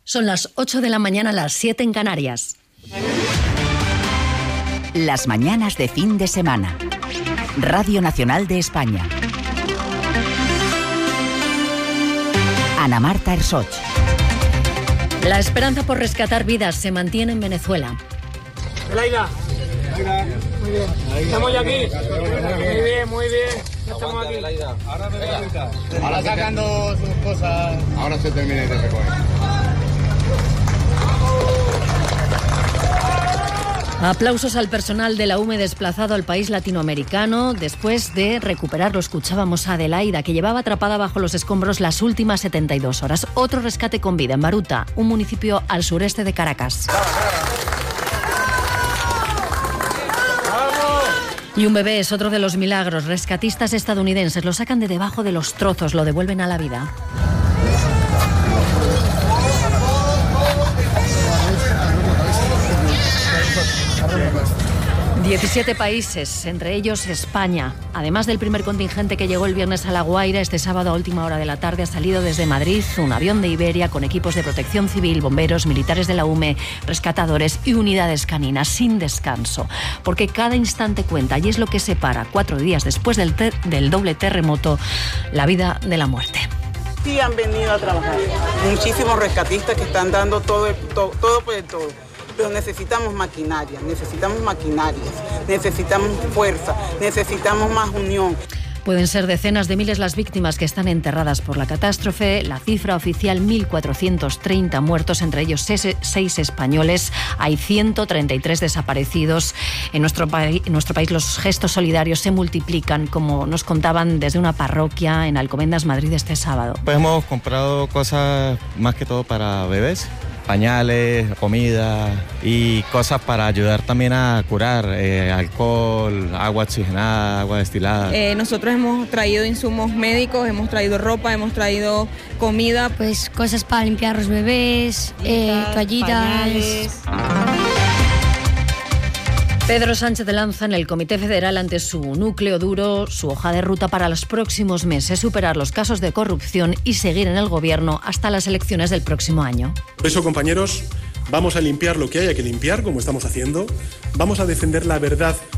Son las 8 de la mañana, las 7 en Canarias. Las mañanas de fin de semana. Radio Nacional de España. Ana Marta Ersoch. La esperanza por rescatar vidas se mantiene en Venezuela. Laida. Muy bien. Estamos ya aquí. Muy bien. Estamos aquí. Ahora sacando sus cosas. Ahora se termina de recoger. Aplausos al personal de la UME desplazado al país latinoamericano después de recuperar, lo escuchábamos a Adelaida, que llevaba atrapada bajo los escombros las últimas 72 horas. Otro rescate con vida en Baruta, un municipio al sureste de Caracas. Y un bebé es otro de los milagros. Rescatistas estadounidenses lo sacan de debajo de los trozos, lo devuelven a la vida. 17 países, entre ellos España. Además del primer contingente que llegó el viernes a La Guaira, este sábado a última hora de la tarde ha salido desde Madrid un avión de Iberia con equipos de protección civil, bomberos, militares de la UME, rescatadores y unidades caninas, sin descanso. Porque cada instante cuenta y es lo que separa, 4 días después del doble terremoto, la vida de la muerte. Sí han venido a trabajar. Muchísimos rescatistas que están dando todo por el todo. Pero necesitamos maquinarias, necesitamos fuerza, necesitamos más unión. Pueden ser decenas de miles las víctimas que están enterradas por la catástrofe. La cifra oficial, 1.430 muertos, entre ellos 6 españoles. Hay 133 desaparecidos. En nuestro país los gestos solidarios se multiplican, como nos contaban desde una parroquia en Alcobendas, Madrid, este sábado. Pues hemos comprado cosas más que todo para bebés. Pañales, comida y cosas para ayudar también a curar, alcohol, agua oxigenada, agua destilada. Nosotros hemos traído insumos médicos, hemos traído ropa, hemos traído comida. Pues cosas para limpiar los bebés, toallitas. Pedro Sánchez lanza en el Comité Federal ante su núcleo duro su hoja de ruta para los próximos meses, superar los casos de corrupción y seguir en el gobierno hasta las elecciones del próximo año. Por eso, compañeros, vamos a limpiar lo que haya que limpiar, como estamos haciendo. Vamos a defender la verdad